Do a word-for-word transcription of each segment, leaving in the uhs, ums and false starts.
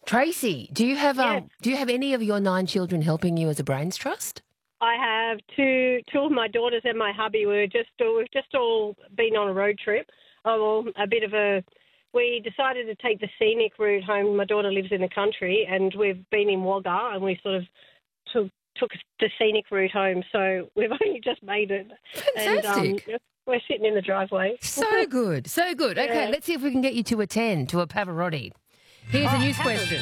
Tracy, do you have um, Yes. do you have any of your nine children helping you as a brains trust? I have two two of my daughters and my hubby. We're just all, we've just all been on a road trip. Oh, well, a bit of a. We decided to take the scenic route home. My daughter lives in the country, and we've been in Wagga, and we sort of took took the scenic route home. So we've only just made it. Fantastic. And um, we're sitting in the driveway. So good, so good. Okay, Yeah. let's see if we can get you to a ten, to a Pavarotti. Here's a news question.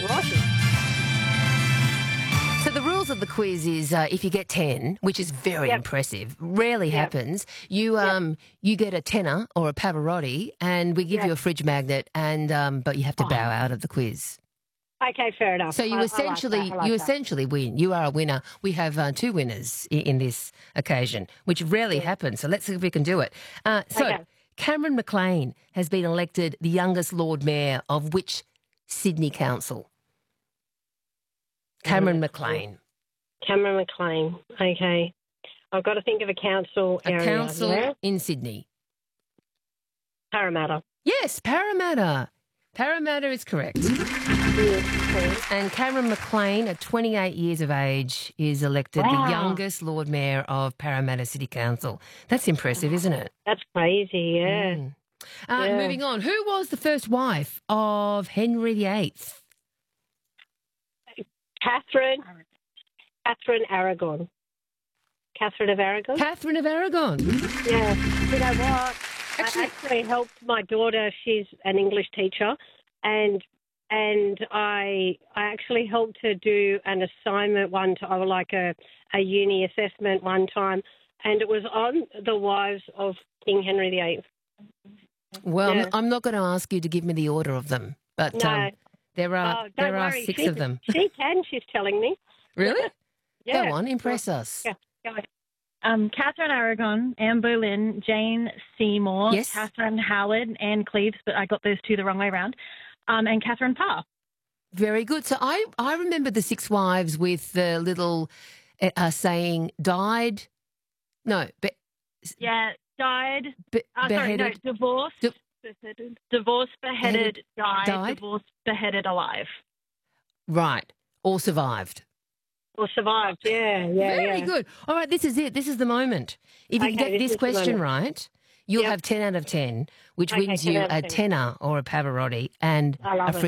So the rules of the quiz is uh, if you get ten, which is very Yep. impressive, rarely Yep. happens, you um you get a tenner or a Pavarotti, and we give Yep. you a fridge magnet, and um but you have to Oh. bow out of the quiz. Okay, fair enough. So you I- I like essentially that, I like you that. essentially win. You are a winner. We have uh, two winners in, in this occasion, which rarely happens. So let's see if we can do it. Uh, so Okay. Cameron McLean has been elected the youngest Lord Mayor of which Sydney council? Cameron McLean. Cameron McLean. Okay. I've got to think of a council A area. council yeah? in Sydney. Parramatta. Yes, Parramatta. Parramatta is correct. And Cameron McLean, at twenty-eight years of age, is elected Wow. the youngest Lord Mayor of Parramatta City Council. That's impressive, isn't it? That's crazy, yeah. Mm. Uh, Yeah. Moving on. Who was the first wife of Henry the Eighth? Catherine. Catherine Aragon. Catherine of Aragon? Catherine of Aragon. Yeah. You know what? Actually- I actually helped my daughter. She's an English teacher, and and I I actually helped her do an assignment one time, like a, a uni assessment one time, and it was on the wives of King Henry the Eighth. Well, I'm- Yeah. I'm not going to ask you to give me the order of them, but No. um, there are Oh, don't there are worry. six she, of them. She can. She's telling me. Really? Yeah. Go on, impress us. Yeah. Go ahead. Um, Catherine Aragon, Anne Boleyn, Jane Seymour, Yes. Catherine Howard, Anne Cleves, but I got those two the wrong way around, um, and Catherine Parr. Very good. So I, I remember the six wives with the little uh, uh, saying died. No, be, Yeah, died. be, Uh, sorry, no, beheaded. divorced. Di- beheaded. Divorced, beheaded, died, died. divorced, beheaded, alive. Right. All survived. Or survived. Yeah. Yeah. Very yeah. good. All right, this is it. This is the moment. If you Okay, can get this this is the question moment. right, you'll Yep. have ten out of ten, which Okay, wins ten you out of a ten. tenner or a Pavarotti and I love a it.